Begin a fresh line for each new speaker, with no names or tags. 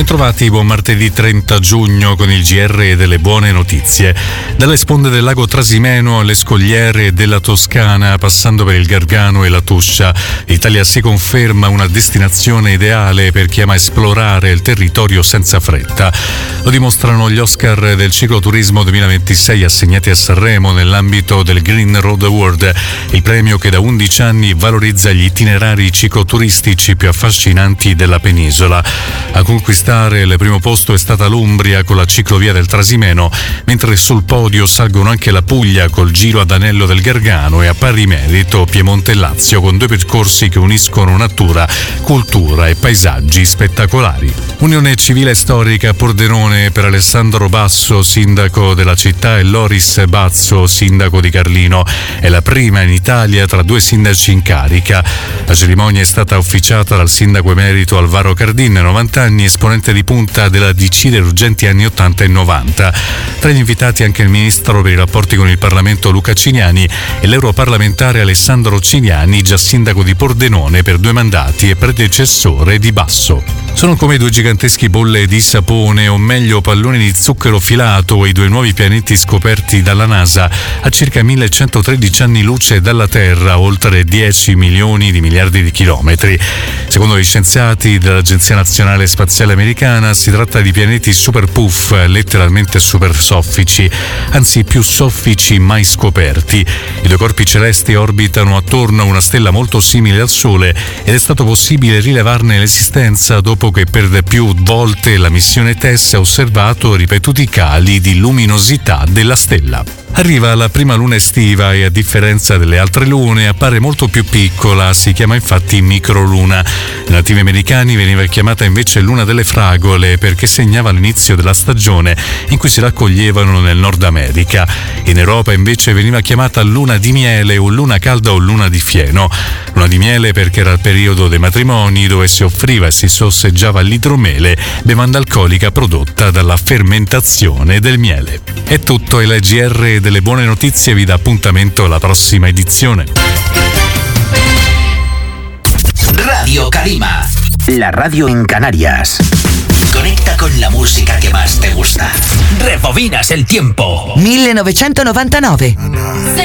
Bentrovati, buon martedì 30 giugno con il GR delle buone notizie. Dalle sponde del lago Trasimeno alle scogliere della Toscana, passando per il Gargano e la Tuscia, l'Italia si conferma una destinazione ideale per chi ama esplorare il territorio senza fretta. Lo dimostrano gli Oscar del cicloturismo 2026 assegnati a Sanremo nell'ambito del Green Road Award, il premio che da 11 anni valorizza gli itinerari cicloturistici più affascinanti della penisola. A conquistare il primo posto è stata l'Umbria con la ciclovia del Trasimeno, mentre sul podio salgono anche la Puglia col giro ad anello del Gargano e a pari merito Piemonte e Lazio con due percorsi che uniscono natura, cultura e paesaggi spettacolari. Unione civile storica a Pordenone per Alessandro Basso, sindaco della città, e Loris Bazzo, sindaco di Carlino. È la prima in Italia tra due sindaci in carica. La cerimonia è stata ufficiata dal sindaco emerito Alvaro Cardin, 90 anni, esponente di punta della DC degli urgenti anni 80 e 90. Tra gli invitati anche il ministro per i rapporti con il Parlamento Luca Ciniani e l'europarlamentare Alessandro Ciniani, già sindaco di Pordenone per 2 mandati e predecessore di Basso. Sono come 2 giganteschi bolle di sapone, o meglio palloni di zucchero filato, i 2 nuovi pianeti scoperti dalla NASA a circa 1113 anni luce dalla Terra, oltre 10 milioni di miliardi di chilometri. Secondo gli scienziati dell'Agenzia Nazionale Spaziale Americana si tratta di pianeti super puff, letteralmente super soffici, anzi più soffici mai scoperti. I 2 corpi celesti orbitano attorno a una stella molto simile al Sole ed è stato possibile rilevarne l'esistenza dopo che per più volte la missione TESS ha osservato ripetuti cali di luminosità della stella. Arriva la prima luna estiva e, a differenza delle altre lune, appare molto più piccola, si chiama infatti microluna. Nei nativi americani veniva chiamata invece luna delle fragole perché segnava l'inizio della stagione in cui si raccoglievano nel Nord America. In Europa invece veniva chiamata luna di miele o luna calda o luna di fieno. Luna di miele perché era il periodo dei matrimoni dove si offriva e si sorseggiava l'idromele, bevanda alcolica prodotta dalla fermentazione del miele. È tutto, il GR delle buone notizie vi dà appuntamento alla prossima edizione.
Radio Calima, la radio en Canarias. Conecta con la música que más te gusta. Rebobinas el tiempo.
1999.